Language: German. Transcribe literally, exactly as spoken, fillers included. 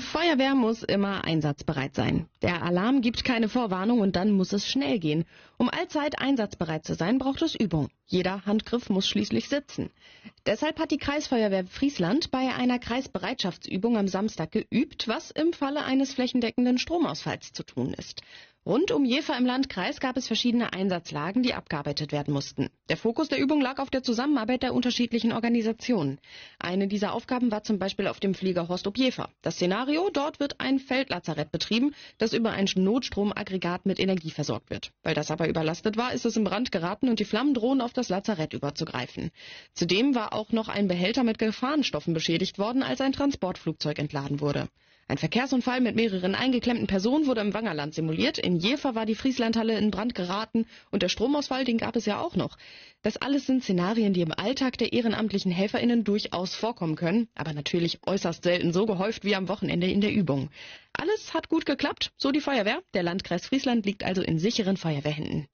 Feuerwehr muss immer einsatzbereit sein. Der Alarm gibt keine Vorwarnung und dann muss es schnell gehen. Um allzeit einsatzbereit zu sein, braucht es Übung. Jeder Handgriff muss schließlich sitzen. Deshalb hat die Kreisfeuerwehr Friesland bei einer Kreisbereitschaftsübung am Samstag geübt, was im Falle eines flächendeckenden Stromausfalls zu tun ist. Rund um Jever im Landkreis gab es verschiedene Einsatzlagen, die abgearbeitet werden mussten. Der Fokus der Übung lag auf der Zusammenarbeit der unterschiedlichen Organisationen. Eine dieser Aufgaben war zum Beispiel auf dem Flieger Horst ob Jever. Das Szenario: Dort wird ein Feldlazarett betrieben, das über ein Notstromaggregat mit Energie versorgt wird. Weil das aber überlastet war, ist es in Brand geraten und die Flammen drohen auf das Lazarett überzugreifen. Zudem war auch noch ein Behälter mit Gefahrenstoffen beschädigt worden, als ein Transportflugzeug entladen wurde. Ein Verkehrsunfall mit mehreren eingeklemmten Personen wurde im Wangerland simuliert. In Jever war die Frieslandhalle in Brand geraten und der Stromausfall, den gab es ja auch noch. Das alles sind Szenarien, die im Alltag der ehrenamtlichen HelferInnen durchaus vorkommen können, aber natürlich äußerst selten so gehäuft wie am Wochenende in der Übung. Alles hat gut geklappt, so die Feuerwehr. Der Landkreis Friesland liegt also in sicheren Feuerwehrhänden.